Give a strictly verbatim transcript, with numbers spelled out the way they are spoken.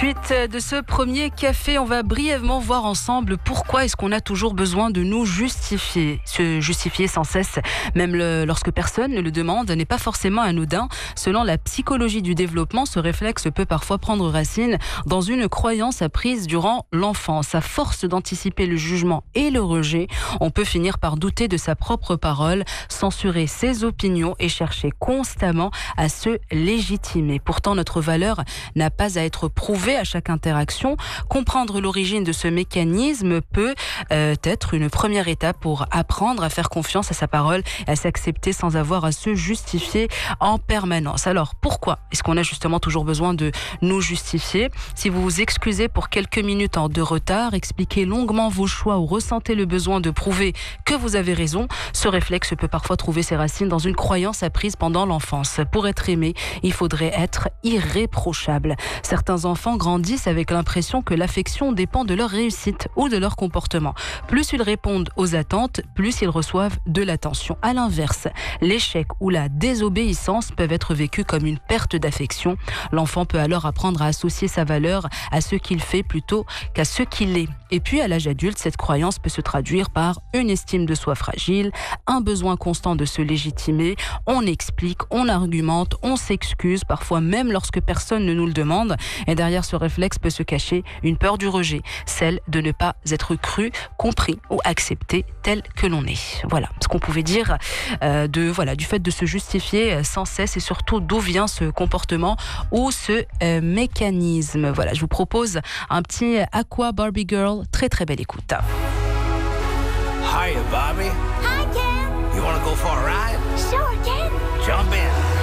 Suite de ce premier café, on va brièvement voir ensemble pourquoi est-ce qu'on a toujours besoin de nous justifier. Se justifier sans cesse, même le, lorsque personne ne le demande, n'est pas forcément anodin. Selon la psychologie du développement, ce réflexe peut parfois prendre racine dans une croyance apprise durant l'enfance. À force d'anticiper le jugement et le rejet, on peut finir par douter de sa propre parole, censurer ses opinions et chercher constamment à se légitimer. Pourtant, notre valeur n'a pas à être prouvée à chaque interaction. Comprendre l'origine de ce mécanisme peut euh, être une première étape pour apprendre à faire confiance à sa parole et à s'accepter sans avoir à se justifier en permanence. Alors, pourquoi est-ce qu'on a justement toujours besoin de nous justifier? Si vous vous excusez pour quelques minutes en de retard, expliquez longuement vos choix ou ressentez le besoin de prouver que vous avez raison, ce réflexe peut parfois trouver ses racines dans une croyance apprise pendant l'enfance. Pour être aimé, il faudrait être irréprochable. Certains enfants grandissent avec l'impression que l'affection dépend de leur réussite ou de leur comportement. Plus ils répondent aux attentes, plus ils reçoivent de l'attention. À l'inverse, l'échec ou la désobéissance peuvent être vécus comme une perte d'affection. L'enfant peut alors apprendre à associer sa valeur à ce qu'il fait plutôt qu'à ce qu'il est. Et puis, à l'âge adulte, cette croyance peut se traduire par une estime de soi fragile, un besoin constant de se légitimer. On explique, on argumente, on s'excuse, parfois même lorsque personne ne nous le demande. Et derrière ce réflexe peut se cacher une peur du rejet, celle de ne pas être cru, compris ou accepté tel que l'on est. Voilà ce qu'on pouvait dire euh, de, voilà, du fait de se justifier sans cesse et surtout d'où vient ce comportement ou ce euh, mécanisme. Voilà, je vous propose un petit Aqua Barbie Girl, très très belle écoute. Hiya, Bobby. Hi, Ken. You want to go for a ride? Sure, Ken. Jump in.